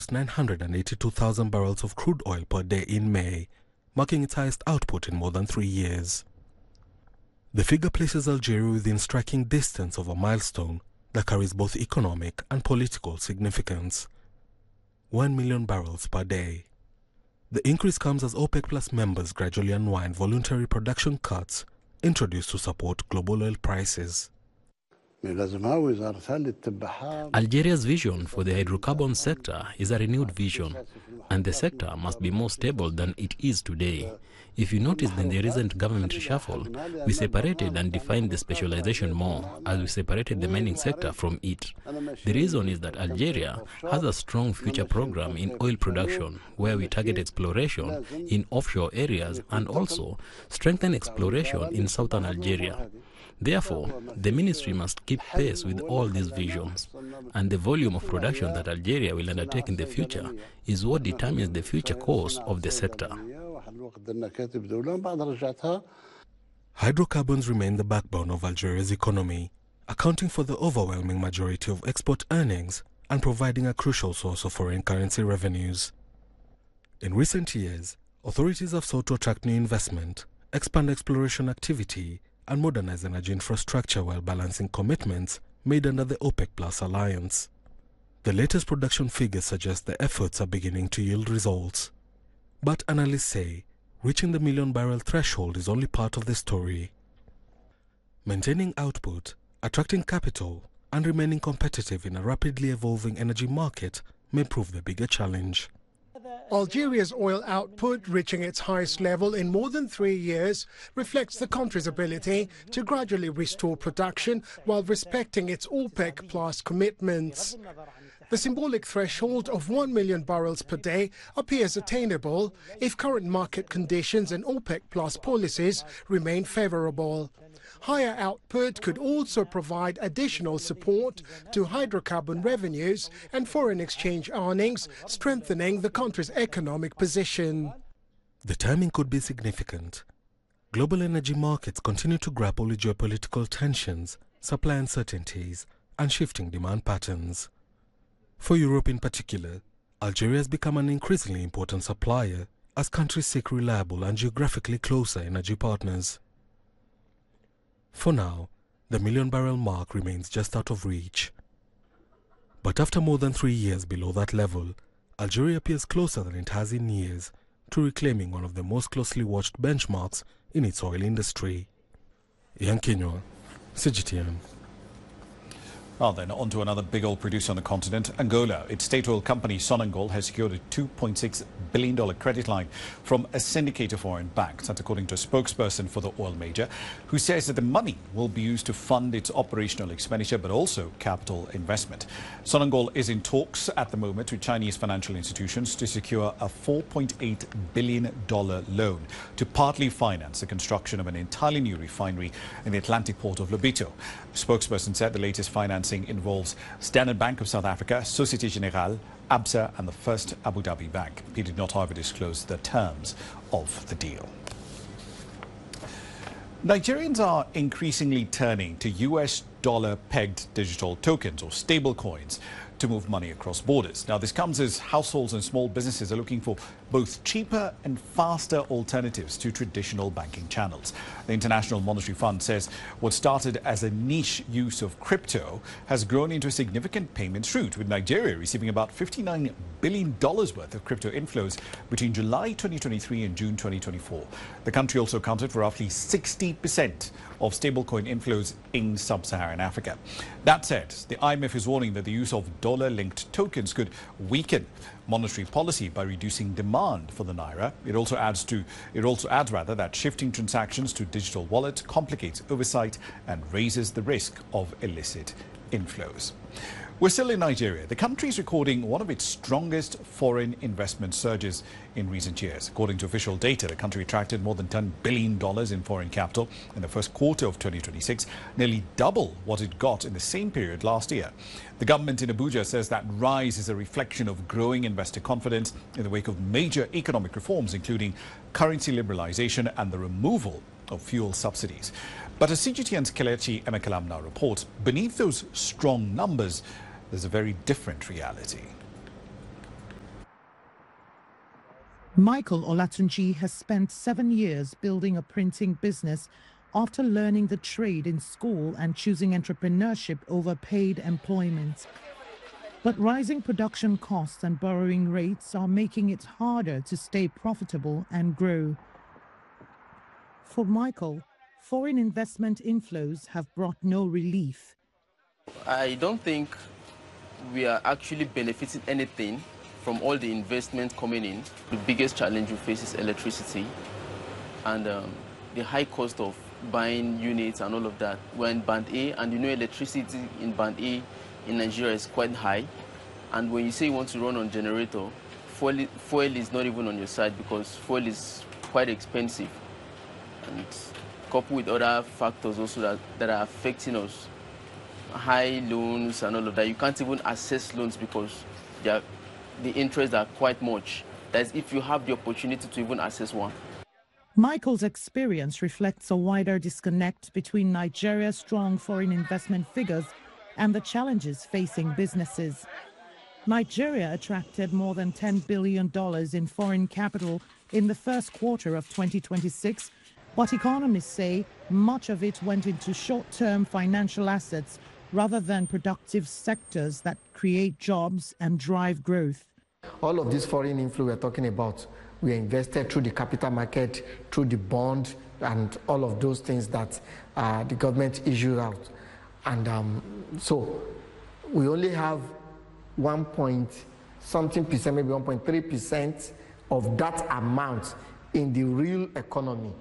982,000 barrels of crude oil per day in May, marking its highest output in more than 3 years. The figure places Algeria within striking distance of a milestone that carries both economic and political significance: 1 million barrels per day. The increase comes as OPEC Plus members gradually unwind voluntary production cuts introduced to support global oil prices. Algeria's vision for the hydrocarbon sector is a renewed vision, and the sector must be more stable than it is today. If you noticed in the recent government reshuffle, we separated and defined the specialization more, as we separated the mining sector from it. The reason is that Algeria has a strong future program in oil production, where we target exploration in offshore areas and also strengthen exploration in southern Algeria. Therefore, the ministry must keep pace with all these visions, and the volume of production that Algeria will undertake in the future is what determines the future course of the sector. Hydrocarbons remain the backbone of Algeria's economy, accounting for the overwhelming majority of export earnings and providing a crucial source of foreign currency revenues. In recent years, authorities have sought to attract new investment, expand exploration activity, and modernize energy infrastructure while balancing commitments made under the OPEC Plus alliance. The latest production figures suggest the efforts are beginning to yield results. But analysts say reaching the million-barrel threshold is only part of the story. Maintaining output, attracting capital, and remaining competitive in a rapidly evolving energy market may prove the bigger challenge. Algeria's oil output, reaching its highest level in more than 3 years, reflects the country's ability to gradually restore production while respecting its OPEC Plus commitments. The symbolic threshold of 1 million barrels per day appears attainable if current market conditions and OPEC Plus policies remain favorable. Higher output could also provide additional support to hydrocarbon revenues and foreign exchange earnings, strengthening the country's economic position. The timing could be significant. Global energy markets continue to grapple with geopolitical tensions, supply uncertainties, and shifting demand patterns. For Europe in particular, Algeria has become an increasingly important supplier as countries seek reliable and geographically closer energy partners. For now, the million-barrel mark remains just out of reach. But after more than 3 years below that level, Algeria appears closer than it has in years to reclaiming one of the most closely watched benchmarks in its oil industry. Ian Kinyo, CGTN. Well, then, on to another big oil producer on the continent, Angola. Its state oil company, Sonangol, has secured a $2.6 billion credit line from a syndicate of foreign banks. That's according to a spokesperson for the oil major, who says that the money will be used to fund its operational expenditure, but also capital investment. Sonangol is in talks at the moment with Chinese financial institutions to secure a $4.8 billion loan to partly finance the construction of an entirely new refinery in the Atlantic port of Lobito. The spokesperson said the latest financing involves Standard Bank of South Africa, Societe Generale, ABSA and the First Abu Dhabi Bank. He did not, however, disclose the terms of the deal. Nigerians are increasingly turning to US dollar-pegged digital tokens or stablecoins to move money across borders. Now, this comes as households and small businesses are looking for both cheaper and faster alternatives to traditional banking channels. The International Monetary Fund says what started as a niche use of crypto has grown into a significant payments route, with Nigeria receiving about $59 billion worth of crypto inflows between July 2023 and June 2024. The country also accounted for roughly 60% of stablecoin inflows in sub-Saharan Africa. That said, the IMF is warning that the use of dollar-linked tokens could weaken monetary policy by reducing demand for the naira. It also adds that shifting transactions to digital wallets complicates oversight and raises the risk of illicit inflows. We're still in Nigeria. The country is recording one of its strongest foreign investment surges in recent years. According to official data, the country attracted more than $10 billion in foreign capital in the first quarter of 2026, nearly double what it got in the same period last year. The government in Abuja says that rise is a reflection of growing investor confidence in the wake of major economic reforms, including currency liberalization and the removal of fuel subsidies. But as CGTN's Kelechi Emekalam now reports, beneath those strong numbers, there's a very different reality. Michael Olatunji has spent 7 years building a printing business after learning the trade in school and choosing entrepreneurship over paid employment. But rising production costs and borrowing rates are making it harder to stay profitable and grow. For Michael, foreign investment inflows have brought no relief. I don't think we are actually benefiting anything from all the investment coming in. The biggest challenge we face is electricity and the high cost of buying units and all of that. We're in Band A, and you know electricity in Band A in Nigeria is quite high. And when you say you want to run on generator, fuel is not even on your side because fuel is quite expensive. And coupled with other factors also that are affecting us, high loans and all of that. You can't even access loans because the interests are quite much. That's if you have the opportunity to even access one. Michael's experience reflects a wider disconnect between Nigeria's strong foreign investment figures and the challenges facing businesses. Nigeria attracted more than $10 billion in foreign capital in the first quarter of 2026, but economists say much of it went into short-term financial assets rather than productive sectors that create jobs and drive growth. All of this foreign inflow we're talking about, we are invested through the capital market, through the bond, and all of those things that the government issued out. And so we only have 1.something percent, maybe 1.3% of that amount in the real economy,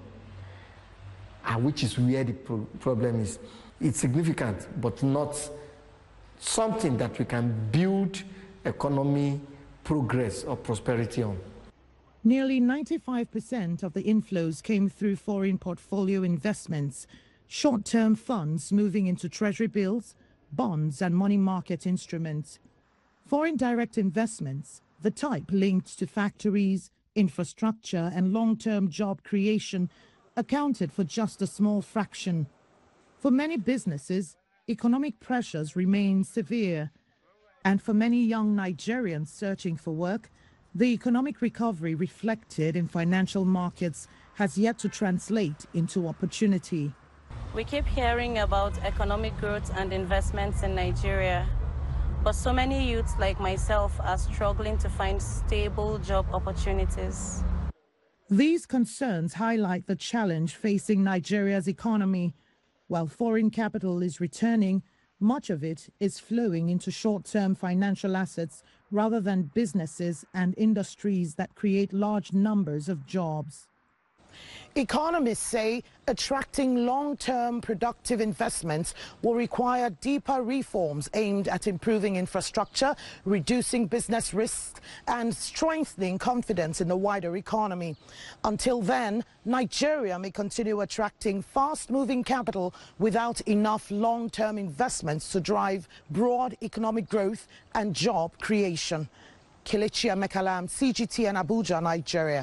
which is where the problem is. It's significant, but not something that we can build economy progress or prosperity on. Nearly 95% of the inflows came through foreign portfolio investments, short-term funds moving into treasury bills, bonds and money market instruments. Foreign direct investments, the type linked to factories, infrastructure and long-term job creation, accounted for just a small fraction. For many businesses, economic pressures remain severe. And for many young Nigerians searching for work, the economic recovery reflected in financial markets has yet to translate into opportunity. We keep hearing about economic growth and investments in Nigeria, but so many youths like myself are struggling to find stable job opportunities. These concerns highlight the challenge facing Nigeria's economy. While foreign capital is returning, much of it is flowing into short-term financial assets rather than businesses and industries that create large numbers of jobs. Economists say attracting long-term productive investments will require deeper reforms aimed at improving infrastructure, reducing business risks, and strengthening confidence in the wider economy. Until then, Nigeria may continue attracting fast-moving capital without enough long-term investments to drive broad economic growth and job creation. Kelechi Amekalam, CGTN Abuja, Nigeria.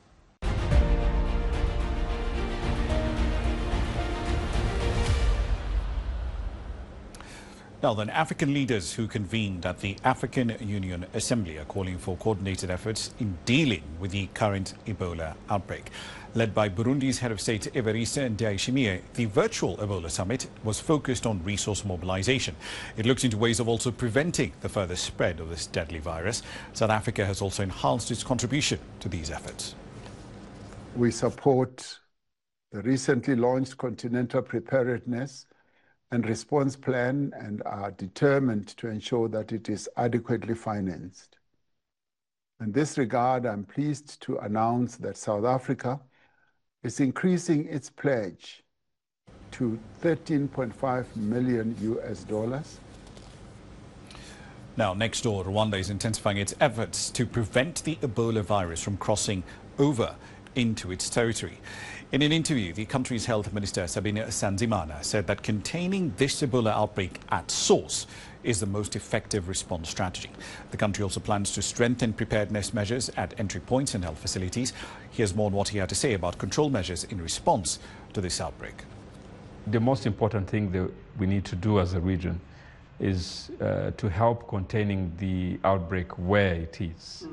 Now then, African leaders who convened at the African Union Assembly are calling for coordinated efforts in dealing with the current Ebola outbreak. Led by Burundi's head of state, Evariste Ndayishimiye, the virtual Ebola summit was focused on resource mobilization. It looks into ways of also preventing the further spread of this deadly virus. South Africa has also enhanced its contribution to these efforts. We support the recently launched Continental Preparedness and Response Plan and are determined to ensure that it is adequately financed. In this regard, I'm pleased to announce that South Africa is increasing its pledge to $13.5 million. Now, next door, Rwanda is intensifying its efforts to prevent the Ebola virus from crossing over into its territory. In an interview, the country's health minister, Sabine Nsanzimana, said that containing this Ebola outbreak at source is the most effective response strategy. The country also plans to strengthen preparedness measures at entry points and health facilities. Here's more on what he had to say about control measures in response to this outbreak. The most important thing that we need to do as a region is to help containing the outbreak where it is.